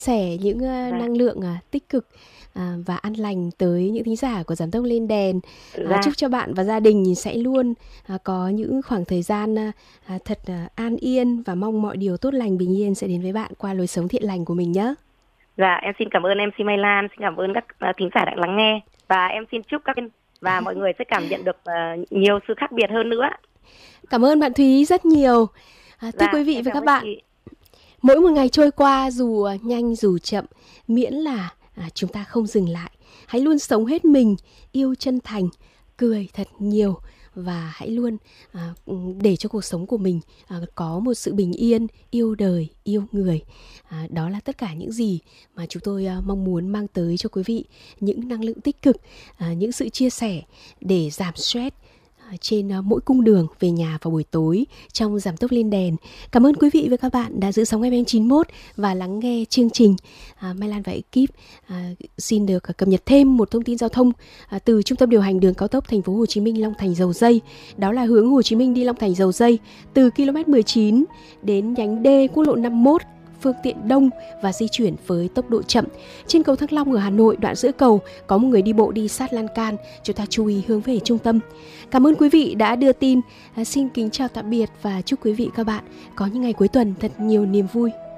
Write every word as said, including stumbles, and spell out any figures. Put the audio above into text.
Sẻ những, ơ, Dạ. năng lượng, à, tích cực, à, và an lành tới những thính giả của Giảm tốc lên đèn. À, Dạ. chúc cho bạn và gia đình sẽ luôn, à, có những khoảng thời gian, a, à, thật, à, an yên và mong mọi điều tốt lành, bình yên sẽ đến với bạn qua lối sống thiện lành của mình nhá. Dạ, em xin cảm ơn em xê Mai Lan, xin cảm ơn các, à, thính giả đã lắng nghe và em xin chúc các và mọi người sẽ cảm nhận được, ờ, nhiều sự khác biệt hơn nữa. Cảm ơn bạn Thúy rất nhiều. À, thưa quý Dạ, vị em và cảm các ơn bạn, chị. mỗi một ngày trôi qua dù, à, nhanh dù chậm, miễn là, à, chúng ta không dừng lại, hãy luôn sống hết mình, yêu chân thành, cười thật nhiều và hãy luôn, à, để cho cuộc sống của mình, à, có một sự bình yên, yêu đời, yêu người. À, đó là tất cả những gì mà chúng tôi, a, mong muốn mang tới cho quý vị, những năng lượng tích cực, à, những sự chia sẻ để giảm stress, à, trên, a, mỗi cung đường về nhà vào buổi tối trong Giảm tốc lên đèn. Cảm ơn quý vị và các bạn đã giữ sóng ép em chín mốt và lắng nghe chương trình. À, Mai Lan và ekip à, xin được cập nhật thêm một thông tin giao thông à, từ Trung tâm điều hành đường cao tốc Thành phố Hồ Chí Minh Long Thành Dầu Giây. Đó là hướng Hồ Chí Minh đi Long Thành Dầu Giây từ ki lô mét mười chín đến nhánh D quốc lộ năm mươi mốt, phương tiện đông và di chuyển với tốc độ chậm. Trên cầu Thăng Long ở Hà Nội, đoạn giữa cầu có một người đi bộ đi sát lan can, chúng ta chú ý hướng về trung tâm. Cảm ơn quý vị đã đưa tin. À, xin kính chào tạm biệt và chúc quý vị các bạn có những ngày cuối tuần thật nhiều niềm vui.